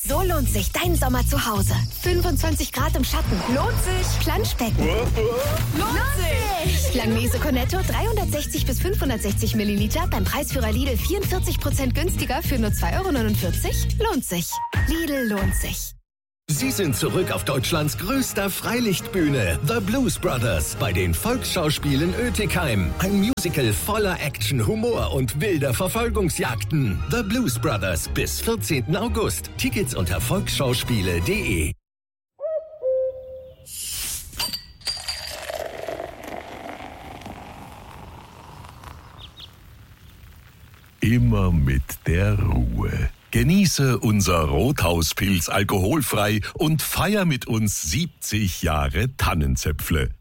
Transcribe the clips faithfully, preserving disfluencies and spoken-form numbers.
So lohnt sich dein Sommer zu Hause. fünfundzwanzig Grad im Schatten. Lohnt sich. Planschbecken. Lohnt sich. Langnese Cornetto dreihundertsechzig bis fünfhundertsechzig Milliliter beim Preisführer Lidl vierundvierzig Prozent günstiger für nur zwei Euro neunundvierzig. Lohnt sich. Lidl lohnt sich. Sie sind zurück auf Deutschlands größter Freilichtbühne, The Blues Brothers, bei den Volksschauspielen Oetikheim. Ein Musical voller Action, Humor und wilder Verfolgungsjagden. The Blues Brothers bis vierzehnten August. Tickets unter volksschauspiele punkt de. Immer mit der Ruhe. Genieße unser Rothauspilz alkoholfrei und feier mit uns siebzig Jahre Tannenzäpfle.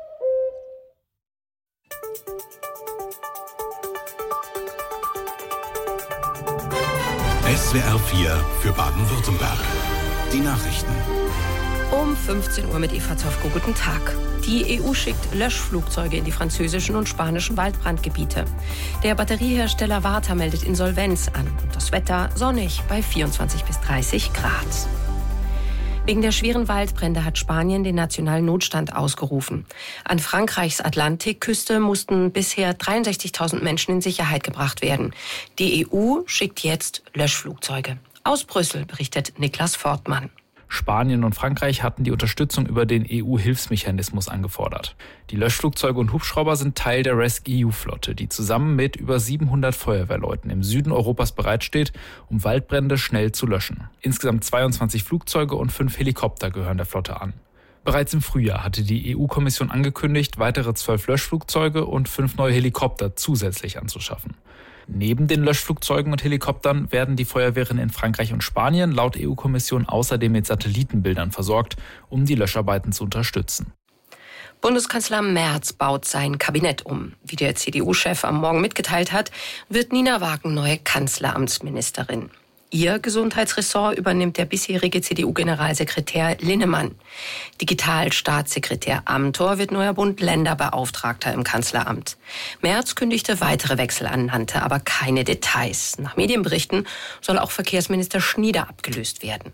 S W R vier für Baden-Württemberg. Die Nachrichten. Um fünfzehn Uhr mit Eva Zofko. Guten Tag. Die E U schickt Löschflugzeuge in die französischen und spanischen Waldbrandgebiete. Der Batteriehersteller Varta meldet Insolvenz an. Und das Wetter sonnig bei vierundzwanzig bis dreißig Grad. Wegen der schweren Waldbrände hat Spanien den nationalen Notstand ausgerufen. An Frankreichs Atlantikküste mussten bisher dreiundsechzigtausend Menschen in Sicherheit gebracht werden. Die E U schickt jetzt Löschflugzeuge. Aus Brüssel berichtet Niklas Fortmann. Spanien und Frankreich hatten die Unterstützung über den E U-Hilfsmechanismus angefordert. Die Löschflugzeuge und Hubschrauber sind Teil der RescEU-E U-Flotte, die zusammen mit über siebenhundert Feuerwehrleuten im Süden Europas bereitsteht, um Waldbrände schnell zu löschen. Insgesamt zweiundzwanzig Flugzeuge und fünf Helikopter gehören der Flotte an. Bereits im Frühjahr hatte die E U-Kommission angekündigt, weitere zwölf Löschflugzeuge und fünf neue Helikopter zusätzlich anzuschaffen. Neben den Löschflugzeugen und Helikoptern werden die Feuerwehren in Frankreich und Spanien laut E U-Kommission außerdem mit Satellitenbildern versorgt, um die Löscharbeiten zu unterstützen. Bundeskanzler Merz baut sein Kabinett um. Wie der C D U-Chef am Morgen mitgeteilt hat, wird Nina Wagen neue Kanzleramtsministerin. Ihr Gesundheitsressort übernimmt der bisherige C D U-Generalsekretär Linnemann. Digitalstaatssekretär Amthor wird neuer Bund-Länder-Beauftragter im Kanzleramt. Merz kündigte weitere Wechsel an, nannte aber keine Details. Nach Medienberichten soll auch Verkehrsminister Schnieder abgelöst werden.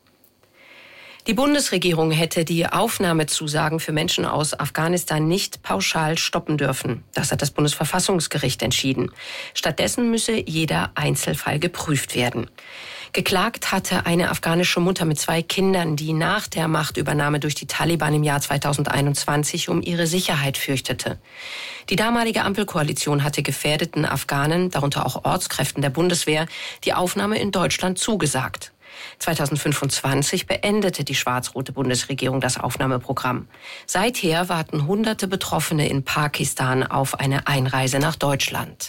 Die Bundesregierung hätte die Aufnahmezusagen für Menschen aus Afghanistan nicht pauschal stoppen dürfen. Das hat das Bundesverfassungsgericht entschieden. Stattdessen müsse jeder Einzelfall geprüft werden. Geklagt hatte eine afghanische Mutter mit zwei Kindern, die nach der Machtübernahme durch die Taliban im Jahr zweitausendeinundzwanzig um ihre Sicherheit fürchtete. Die damalige Ampelkoalition hatte gefährdeten Afghanen, darunter auch Ortskräften der Bundeswehr, die Aufnahme in Deutschland zugesagt. zweitausendfünfundzwanzig beendete die schwarz-rote Bundesregierung das Aufnahmeprogramm. Seither warten hunderte Betroffene in Pakistan auf eine Einreise nach Deutschland.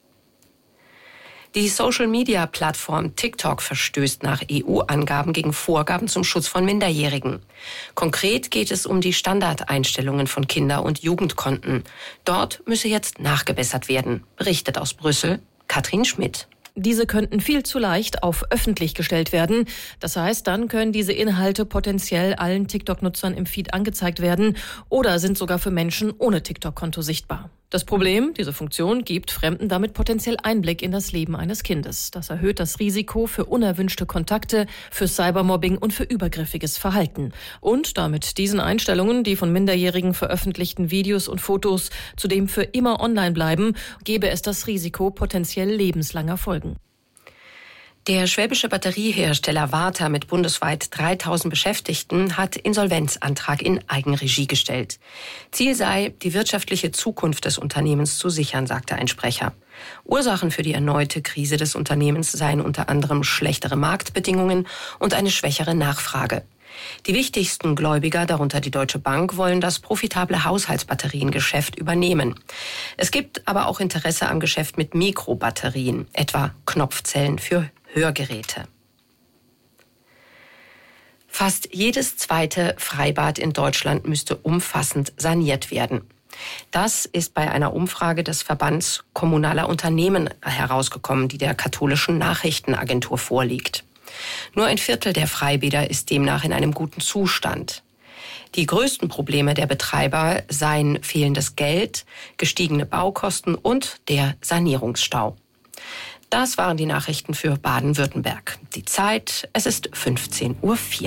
Die Social-Media-Plattform TikTok verstößt nach E U-Angaben gegen Vorgaben zum Schutz von Minderjährigen. Konkret geht es um die Standardeinstellungen von Kinder- und Jugendkonten. Dort müsse jetzt nachgebessert werden, berichtet aus Brüssel Katrin Schmidt. Diese könnten viel zu leicht auf öffentlich gestellt werden. Das heißt, dann können diese Inhalte potenziell allen TikTok-Nutzern im Feed angezeigt werden oder sind sogar für Menschen ohne TikTok-Konto sichtbar. Das Problem, diese Funktion gibt Fremden damit potenziell Einblick in das Leben eines Kindes. Das erhöht das Risiko für unerwünschte Kontakte, für Cybermobbing und für übergriffiges Verhalten. Und damit diesen Einstellungen, die von Minderjährigen veröffentlichten Videos und Fotos zudem für immer online bleiben, gäbe es das Risiko potenziell lebenslanger Folgen. Der schwäbische Batteriehersteller Varta mit bundesweit dreitausend Beschäftigten hat Insolvenzantrag in Eigenregie gestellt. Ziel sei, die wirtschaftliche Zukunft des Unternehmens zu sichern, sagte ein Sprecher. Ursachen für die erneute Krise des Unternehmens seien unter anderem schlechtere Marktbedingungen und eine schwächere Nachfrage. Die wichtigsten Gläubiger, darunter die Deutsche Bank, wollen das profitable Haushaltsbatteriengeschäft übernehmen. Es gibt aber auch Interesse am Geschäft mit Mikrobatterien, etwa Knopfzellen für Hörgeräte. Fast jedes zweite Freibad in Deutschland müsste umfassend saniert werden. Das ist bei einer Umfrage des Verbands kommunaler Unternehmen herausgekommen, die der katholischen Nachrichtenagentur vorliegt. Nur ein Viertel der Freibäder ist demnach in einem guten Zustand. Die größten Probleme der Betreiber seien fehlendes Geld, gestiegene Baukosten und der Sanierungsstau. Das waren die Nachrichten für Baden-Württemberg. Die Zeit, es ist fünfzehn Uhr vier.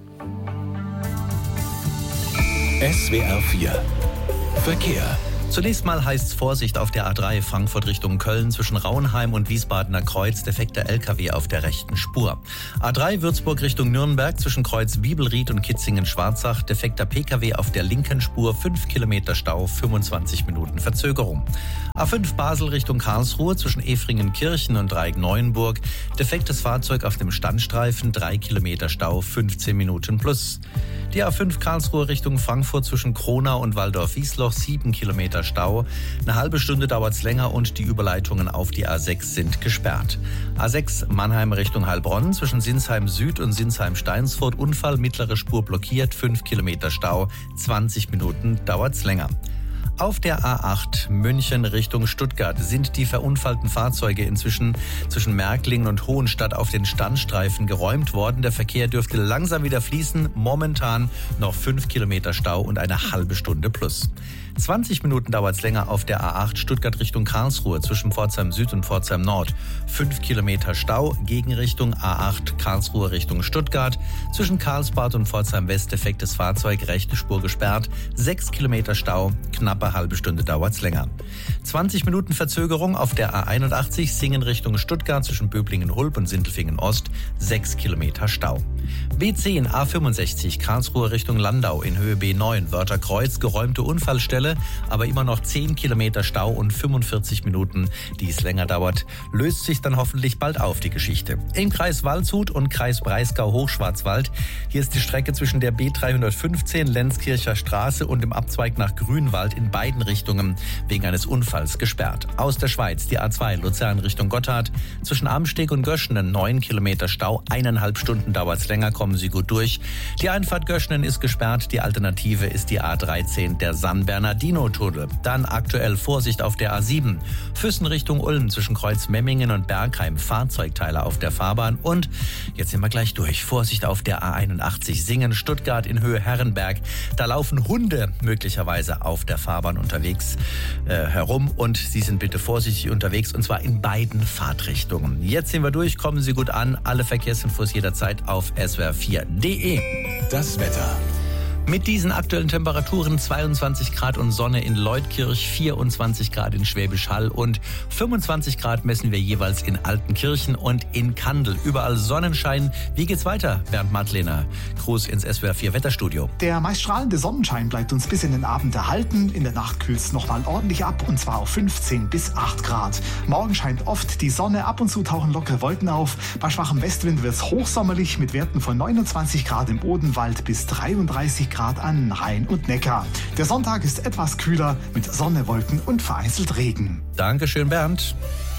S W R vier Verkehr. Zunächst mal heißt's Vorsicht auf der A drei Frankfurt Richtung Köln zwischen Rauenheim und Wiesbadener Kreuz, defekter L K W auf der rechten Spur. A drei Würzburg Richtung Nürnberg zwischen Kreuz Bibelried und Kitzingen-Schwarzach, defekter P K W auf der linken Spur, fünf Kilometer Stau, fünfundzwanzig Minuten Verzögerung. A fünf Basel Richtung Karlsruhe zwischen Efringenkirchen und Dreieck-Neuenburg, defektes Fahrzeug auf dem Standstreifen, drei Kilometer Stau, fünfzehn Minuten plus. Die A fünf Karlsruhe Richtung Frankfurt zwischen Kronau und Waldorf-Wiesloch, sieben Kilometer Stau. Eine halbe Stunde dauert's länger und die Überleitungen auf die A sechs sind gesperrt. A sechs Mannheim Richtung Heilbronn zwischen Sinsheim Süd und Sinsheim Steinsfurt, Unfall, mittlere Spur blockiert, fünf Kilometer Stau, zwanzig Minuten dauert's länger. Auf der A acht München Richtung Stuttgart sind die verunfallten Fahrzeuge inzwischen zwischen Märklingen und Hohenstadt auf den Standstreifen geräumt worden. Der Verkehr dürfte langsam wieder fließen. Momentan noch fünf Kilometer Stau und eine halbe Stunde plus. zwanzig Minuten dauert es länger auf der A acht Stuttgart Richtung Karlsruhe zwischen Pforzheim Süd und Pforzheim Nord. fünf Kilometer Stau, Gegenrichtung A acht Karlsruhe Richtung Stuttgart. Zwischen Karlsbad und Pforzheim West defektes Fahrzeug, rechte Spur gesperrt. sechs Kilometer Stau, knappe halbe Stunde dauert's länger. zwanzig Minuten Verzögerung auf der A einundachtzig Singen Richtung Stuttgart zwischen Böblingen-Hulb und Sindelfingen Ost. sechs Kilometer Stau. B zehn A fünfundsechzig Karlsruhe Richtung Landau in Höhe B neun Wörtherkreuz, geräumte Unfallstelle, aber immer noch zehn Kilometer Stau und fünfundvierzig Minuten, die es länger dauert, löst sich dann hoffentlich bald auf, die Geschichte. Im Kreis Waldshut und Kreis Breisgau-Hochschwarzwald, hier ist die Strecke zwischen der B dreihundertfünfzehn Lenzkircher Straße und dem Abzweig nach Grünwald in beiden Richtungen wegen eines Unfalls gesperrt. Aus der Schweiz die A zwei Luzern Richtung Gotthard, zwischen Amsteg und Göschenen neun Kilometer Stau, eineinhalb Stunden dauert's länger, kommen Sie gut durch. Die Einfahrt Göschenen ist gesperrt, die Alternative ist die A dreizehn, der San-Bernardino-Tunnel. Dann aktuell Vorsicht auf der A sieben, Füssen Richtung Ulm zwischen Kreuz Memmingen und Bergheim, Fahrzeugteile auf der Fahrbahn und jetzt sind wir gleich durch. Vorsicht auf der A einundachtzig Singen Stuttgart in Höhe Herrenberg, da laufen Hunde möglicherweise auf der Fahrbahn unterwegs äh, herum und Sie sind bitte vorsichtig unterwegs und zwar in beiden Fahrtrichtungen. Jetzt sind wir durch, kommen Sie gut an, alle Verkehrsinfos jederzeit auf S W R vier punkt de. Das Wetter. Mit diesen aktuellen Temperaturen zweiundzwanzig Grad und Sonne in Leutkirch, vierundzwanzig Grad in Schwäbisch Hall und fünfundzwanzig Grad messen wir jeweils in Altenkirchen und in Kandel. Überall Sonnenschein. Wie geht's weiter, Bernd Madlener? Gruß ins S W R vier Wetterstudio. Der meist strahlende Sonnenschein bleibt uns bis in den Abend erhalten. In der Nacht kühlt es nochmal ordentlich ab und zwar auf fünfzehn bis acht Grad. Morgen scheint oft die Sonne, ab und zu tauchen lockere Wolken auf. Bei schwachem Westwind wird es hochsommerlich mit Werten von neunundzwanzig Grad im Odenwald bis dreiunddreißig Grad an Rhein und Neckar. Der Sonntag ist etwas kühler mit Sonne, Wolken und vereinzelt Regen. Dankeschön, Bernd.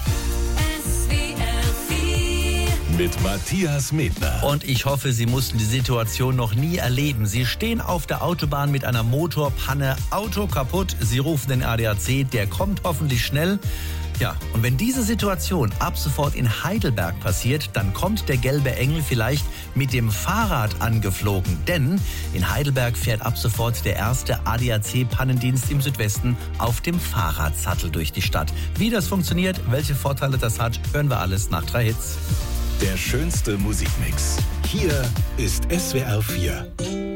Mit Matthias Medner. Und ich hoffe, Sie mussten die Situation noch nie erleben. Sie stehen auf der Autobahn mit einer Motorpanne, Auto kaputt. Sie rufen den A D A C, der kommt hoffentlich schnell. Ja, und wenn diese Situation ab sofort in Heidelberg passiert, dann kommt der gelbe Engel vielleicht mit dem Fahrrad angeflogen. Denn in Heidelberg fährt ab sofort der erste A D A C-Pannendienst im Südwesten auf dem Fahrradsattel durch die Stadt. Wie das funktioniert, welche Vorteile das hat, hören wir alles nach drei Hits. Der schönste Musikmix. Hier ist S W R vier.